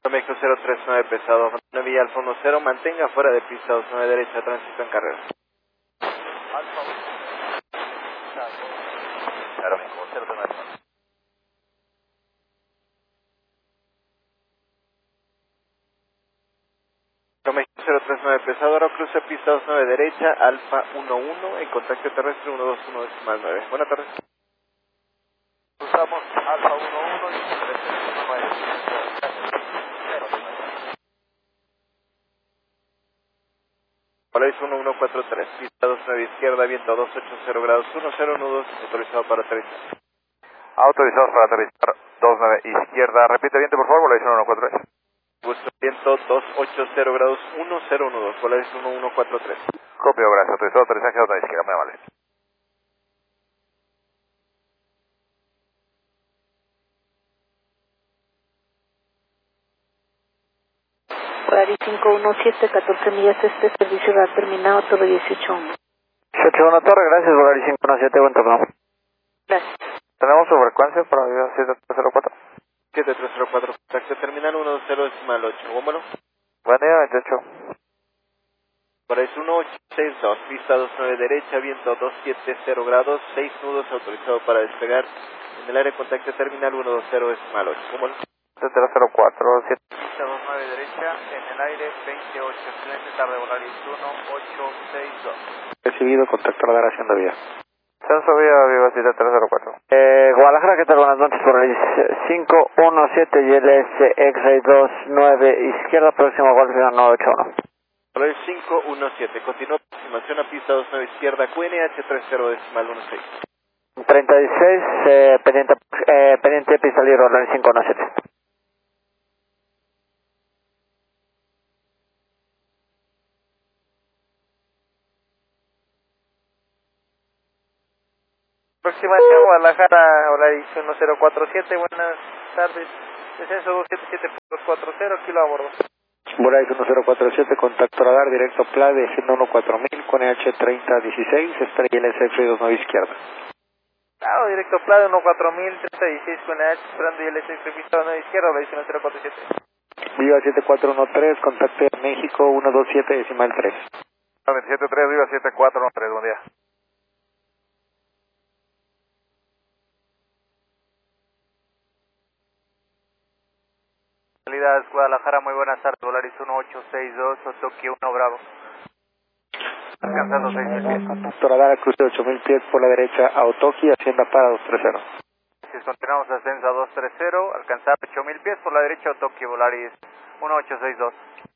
México 039 pesado, vía al fondo 0, mantenga fuera de pista 29 derecha, tránsito en carrera. Alfa 1. Claro, México 039. México 039 pesado, ahora cruce pista 29 derecha, Alfa 11, en contacto terrestre 121 decimal 9. Buenas tardes. Usamos Alfa 11 y 339. Polaris 1143, pista 29 izquierda, viento 280 grados 10 nudos, autorizado para aterrizar. Autorizados para aterrizar 29 izquierda. Repite viento por favor, Polaris 1143. Gusto, viento 280 grados 10 nudos, Polaris 1143. Copio, gracias. Autorizado aterrizaje a 29 izquierda, muy amable. Polaris 517, 14 millas este, servicio radar terminado, Torre 18-1. 71 Torre, gracias, Polaris 517, buen turno. Gracias. Tenemos su frecuencia para vida 7304. 7304, contacto terminal 120 decimal 8, bómbalo. Buen día, 28. Polaris 1862, pista 29 derecha, viento 270 grados, 6 nudos, autorizado para despegar. En el área de contacto terminal 120 decimal 8, bómbalo. 7004, 7. Pista 29 derecha, en el aire 28, excelente tarde, Polaris 1862. Recibido, contacto radar haciendo vía. Censo vía Viva 7304. Guadalajara, ¿qué tal? Buenas noches, Polaris 517 y LS X-Ray 29 izquierda, próximo Golf 981. Polaris 517, continúa aproximación a pista 29 izquierda, QNH 30 decimal 16. 36, pendiente pista libre, Polaris 517. Próxima a Guadalajara, Polaris 1047, buenas tardes. Descenso 277.40, kilo a bordo. Polaris 1047, contacto radar, directo PLAVE, 114.000, con EH 3016, estrella LS X-Ray 29 izquierda. Claro, directo PLAVE 14000, 3016 con EH, esperando y LS pista 9 izquierda, Polaris 1047. Viva 7413, contacto de México 127 decimal 3. 273, Viva 7413, buen día. Salida Guadalajara, muy buenas tardes, Polaris 1862, Tokio 1 Bravo. Alcanzando 6000 pies. Contacto radar, cruce de 8000 pies por la derecha, Aotoki, hacienda para 230. Si continuamos ascenso a 230, alcanzar 8000 pies por la derecha, Tokio Polaris 1862.